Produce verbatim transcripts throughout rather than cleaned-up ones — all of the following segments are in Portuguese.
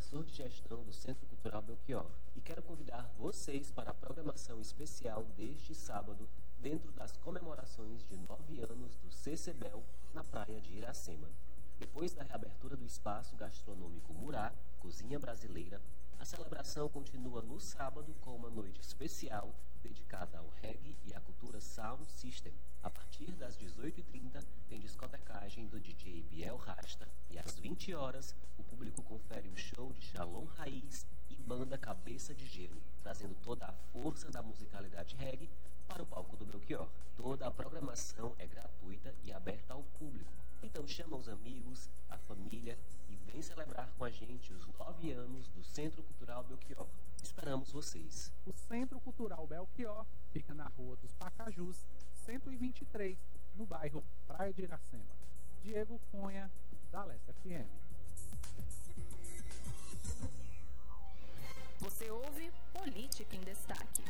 professor de gestão do Centro Cultural Belchior, e quero convidar vocês para a programação especial deste sábado, dentro das comemorações de nove anos do CCBEL na praia de Iracema. Depois da reabertura do espaço gastronômico Murá, Cozinha Brasileira, a celebração continua no sábado com uma noite especial dedicada ao reggae e à cultura Sound System. A partir das dezoito e trinta, tem discotecagem do D J Biel Rasta e às vinte horas, o público confere o show de Shalom Raiz e banda Cabeça de Gelo, trazendo toda a força da musicalidade reggae para o palco do Belchior. Toda a programação é gratuita e aberta ao público. Então chama os amigos, a família e vem celebrar com a gente os nove anos do Centro Cultural Belchior. Esperamos vocês. O Centro Cultural Belchior fica na Rua dos Pacajus, cento e vinte e três, no bairro Praia de Iracema. Diego Cunha, da Leste F M. Você ouve Política em Destaque.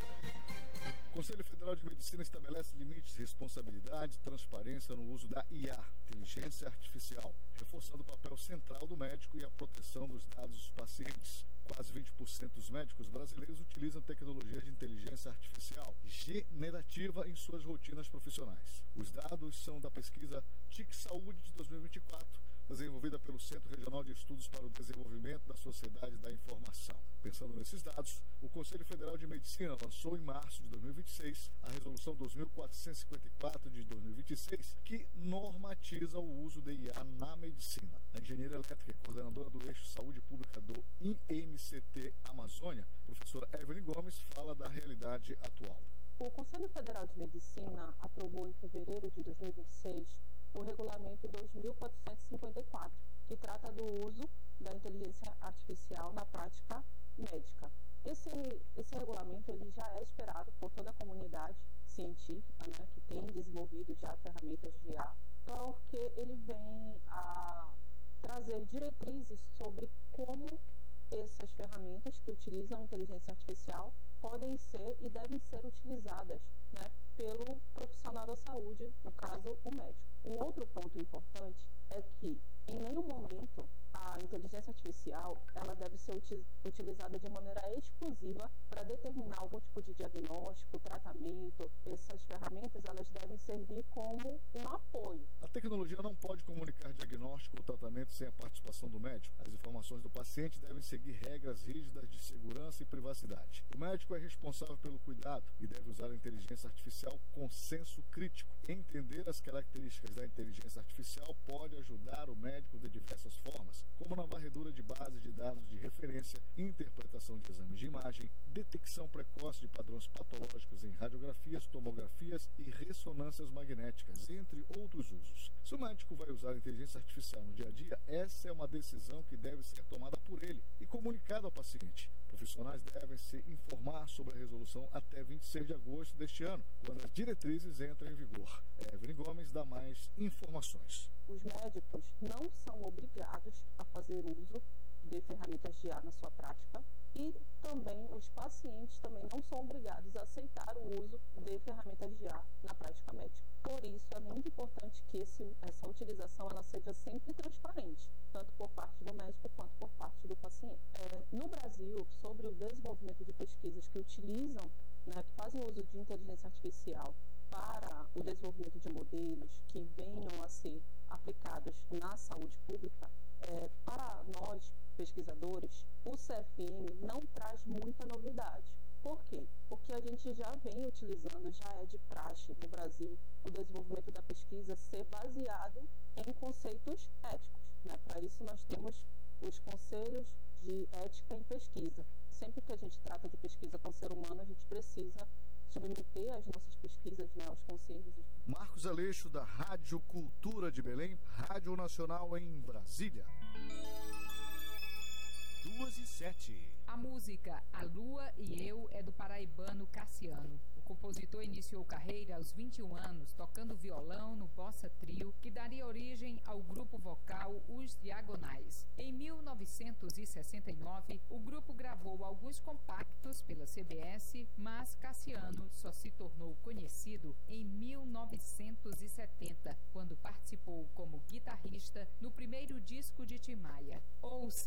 O Conselho Federal de Medicina estabelece limites, responsabilidade e transparência no uso da I A, inteligência artificial, reforçando o papel central do médico e a proteção dos dados dos pacientes. Quase vinte por cento dos médicos brasileiros utilizam tecnologias de inteligência artificial generativa em suas rotinas profissionais. Os dados são da pesquisa T I C Saúde de dois mil e vinte e quatro, desenvolvida pelo Centro Regional de Estudos para o Desenvolvimento da Sociedade da Informação. Pensando nesses dados, o Conselho Federal de Medicina lançou em março de dois mil e vinte e seis a Resolução dois mil quatrocentos e cinquenta e quatro de dois mil e vinte e seis, que normatiza o uso de I A na medicina. A engenheira elétrica e coordenadora do Eixo Saúde Pública do I N C T Amazônia, professora Evelyn Gomes, fala da realidade atual. O Conselho Federal de Medicina aprovou em fevereiro de dois mil e vinte e seis o Regulamento dois mil quatrocentos e cinquenta e quatro, que trata do uso da inteligência artificial na prática médica. Esse, esse regulamento ele já é esperado por toda a comunidade científica, né, que tem desenvolvido já ferramentas de I A, porque ele vem a trazer diretrizes sobre como essas ferramentas que utilizam inteligência artificial podem ser e devem ser utilizadas, né, pelo profissional da saúde, no caso, o médico. Um outro ponto importante é que, em nenhum momento, a inteligência artificial ela deve ser uti- utilizada de maneira exclusiva para determinar algum tipo de diagnóstico, tratamento. Essas ferramentas elas devem servir como um apoio. A tecnologia não pode comunicar diagnóstico ou tratamento sem a participação do médico. As informações do paciente devem seguir regras rígidas de segurança e privacidade. O médico é responsável pelo cuidado e deve usar a inteligência artificial com senso crítico. Entender as características da inteligência artificial pode ajudar o médico de diversas formas, como na varredura de bases de dados de referência, interpretação de exames de imagem, detecção precoce de padrões patológicos em radiografias, tomografias e ressonâncias magnéticas, entre outros usos. Se o médico vai usar a inteligência artificial no dia a dia, essa é uma decisão que deve ser tomada por ele e comunicada ao paciente. Profissionais devem se informar sobre a resolução até vinte e seis de agosto deste ano, quando as diretrizes entram em vigor. Evelyn Gomes dá mais informações. Os médicos não são obrigados a fazer uso de ferramentas de I A na sua prática e também os pacientes também não são obrigados a aceitar o uso de ferramentas de I A na prática médica. Por isso, é muito importante que esse, essa utilização ela seja sempre transparente, tanto por parte do médico quanto por parte do paciente. É, no Brasil, sobre o desenvolvimento de pesquisas que utilizam, né, que fazem uso de inteligência artificial para o desenvolvimento de modelos que venham a ser aplicados na saúde pública, é, para nós, pesquisadores, o C F M não traz muita novidade. Por quê? Porque a gente já vem utilizando, já é de praxe no Brasil, o desenvolvimento da pesquisa ser baseado em conceitos éticos, né? Para isso nós temos os conselhos de ética em pesquisa. Sempre que a gente trata de pesquisa com o ser humano, a gente precisa submeter as nossas pesquisas, né, aos conselhos. Marcos Aleixo, da Rádio Cultura de Belém, Rádio Nacional em Brasília. duas e sete. A música A Lua e Eu é do paraibano Cassiano. O compositor iniciou carreira aos vinte e um anos, tocando violão no Bossa Trio, que daria origem ao grupo vocal Os Diagonais. Em mil novecentos e sessenta e nove, o grupo gravou alguns compactos pela C B S, mas Cassiano só se tornou conhecido em mil novecentos e setenta, quando participou como guitarrista no primeiro disco de Tim Maia. Ouça